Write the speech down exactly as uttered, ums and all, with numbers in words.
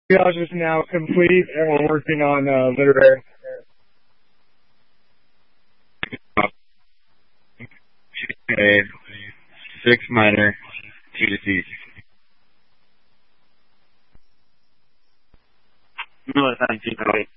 triage is now complete, and we're working on uh, literary. Okay. Six minor, two deceased. No, thank you.